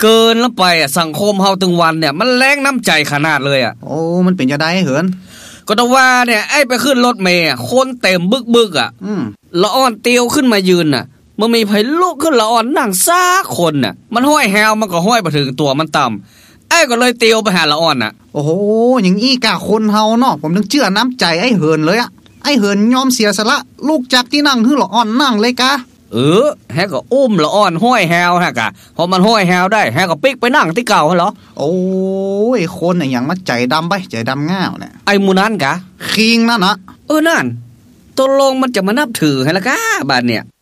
เกินแล้วไปอ่ะสังคมเฮาถึงวันเนี่ยมันแรงน้ำใจขนาดเลยอ่ะโอ้มันเป็นจะได้เหินก็ต้องว่าเนี่ยไอ้ไปขึ้นรถเมล์คนเต็มบึกๆอ่ะละอ่อนเตียวขึ้นมายืนน่ะมันมีไผลุกขึ้นละอ่อนนั่งซักคนน่ะมันห้อยแฮวมันก็ห้อยไปถึงตัวมันต่ำไอ้ก็เลยเตียวไปหาละอ่อนน่ะโอ้โหอย่างอี้กะคนเฮาเนาะผมถึงเชื่อน้ำใจไอ้เหินเลยอ่ะไอ้เหินยอมเสียสละลูกจากที่นั่งคือละอ่อนนั่งเลยกะแฮก็อุ้มละอ่อนห้อยแฮวฮะกะพอมันห้อยแฮวได้แฮก็ปิ๊กไปนั่งที่เก่าเหรอโอ้ยคนน่ะอย่างมาใจดำไปใจดำง่าวเนี่ยไอ้มูนั้นกะคิงนั่นนะนั่นตกลงมันจะมานับถือให้ละกะบาดเนี่ย